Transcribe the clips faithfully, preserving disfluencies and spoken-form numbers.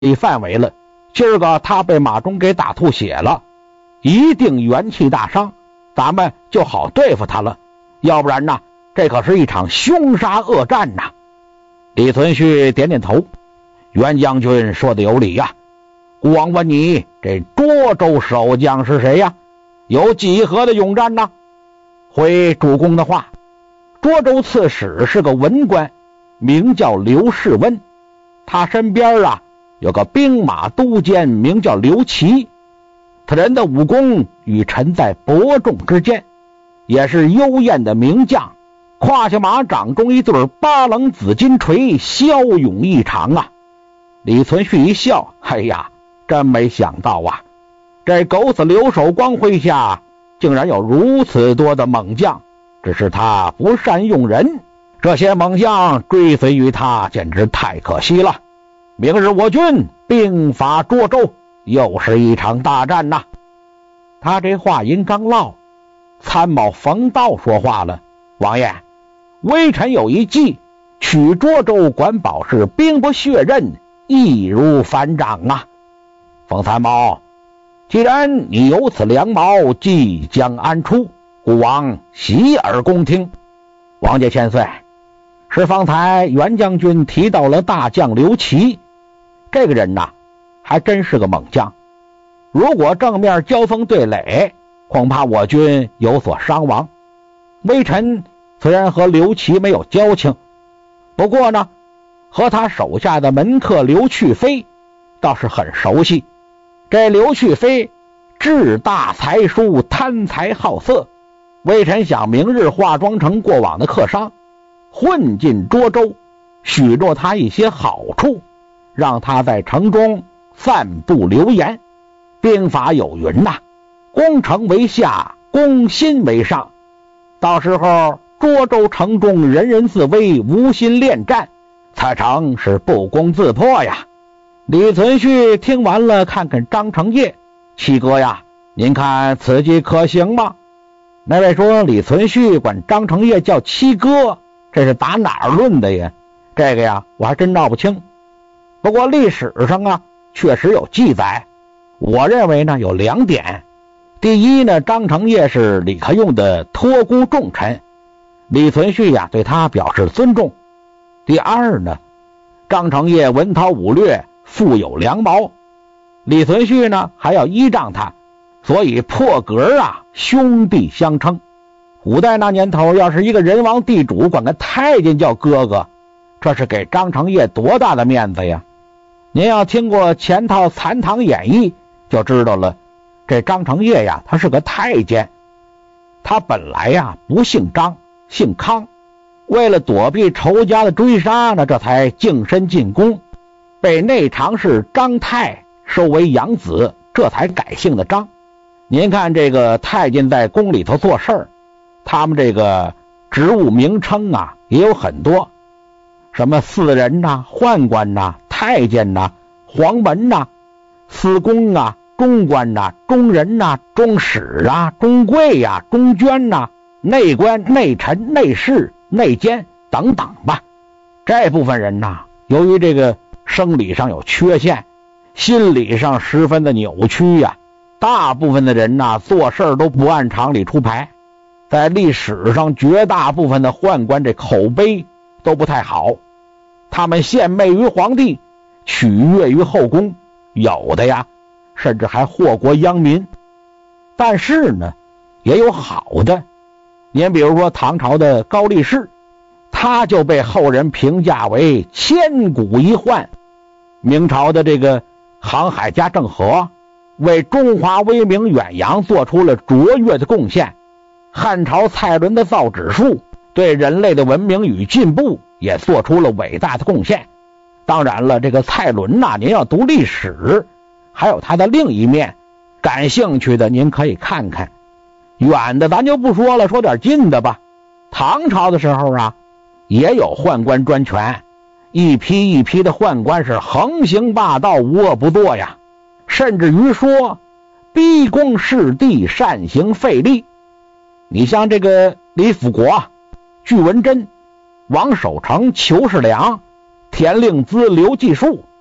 理范围了，今儿个他被马忠给打吐血了，一定元气大伤，咱们就好对付他了。要不然呢，这可是一场凶杀恶战呐。李存勖点点头，袁将军说的有理呀。孤王问你，这涿州守将是谁呀？有几何的勇战呢？回主公的话，涿州刺史是个文官，名叫刘世温，他身边啊有个兵马都监，名叫刘琦，他人的武功与臣在伯仲之间，也是幽艳的名将，胯下马掌中一对八棱紫金锤，骁勇异常啊。李存勖一笑，哎呀，真没想到啊，这狗子刘守光麾下竟然有如此多的猛将，只是他不善用人，这些猛将追随于他简直太可惜了。明日我军兵伐涿州，又是一场大战呐。他这话音刚落，参谋冯道说话了，王爷，微臣有一计，取涿州管保是兵不血刃，易如反掌啊。冯参谋，既然你有此良谋，即将安出，孤王洗耳恭听。王爷千岁，是方才袁将军提到了大将刘琦，这个人呐，还真是个猛将。如果正面交锋对垒，恐怕我军有所伤亡。微臣虽然和刘琦没有交情，不过呢，和他手下的门客刘去飞倒是很熟悉。这刘去飞志大才疏，贪财好色，微臣想明日化妆成过往的客商，混进涿州，许诺他一些好处，让他在城中散布流言。兵法有云呐、啊，攻城为下，攻心为上。到时候涿州城中人人自危，无心恋战，此城是不攻自破呀。李存勖听完了，看看张承业，七哥呀，您看此计可行吗？那位说李存勖管张承业叫七哥，这是打哪儿论的呀？这个呀，我还真闹不清。不过历史上啊，确实有记载。我认为呢，有两点。第一呢，张承业是李克用的托孤重臣，李存勖呀对他表示尊重。第二呢，张承业文韬武略，富有良谋，李存勖呢还要依仗他，所以破格啊兄弟相称。古代那年头，要是一个人王地主管个太监叫哥哥，这是给张承业多大的面子呀。您要听过前套残唐演义就知道了，这张承业呀他是个太监，他本来呀不姓张，姓康，为了躲避仇家的追杀呢，这才净身进宫，被内常侍张泰收为养子，这才改姓的张。您看这个太监在宫里头做事儿，他们这个职务名称啊也有很多，什么四人呐、宦官呐、太监呐、黄门呐、司公啊、中官呐、中人呐、中使啊、中贵呀、中捐呐、内官、内臣、内侍、内监等等吧。这部分人呐，由于这个生理上有缺陷，心理上十分的扭曲呀、啊，大部分的人呐做事都不按常理出牌。在历史上，绝大部分的宦官这口碑都不太好，他们献媚于皇帝，取悦于后宫，有的呀甚至还祸国殃民。但是呢也有好的，您比如说唐朝的高力士，他就被后人评价为千古一宦。明朝的这个航海家郑和为中华威名远扬做出了卓越的贡献，汉朝蔡伦的造纸术对人类的文明与进步也做出了伟大的贡献。当然了，这个蔡伦呐、啊，您要读历史还有他的另一面，感兴趣的您可以看看。远的咱就不说了，说点近的吧。唐朝的时候啊，也有宦官专权，一批一批的宦官是横行霸道，无恶不作呀，甚至于说逼宫视帝，擅行废立。你像这个李辅国、巨文贞、王守成、裘世良、田令孜、刘继树，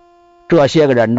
这些个人呢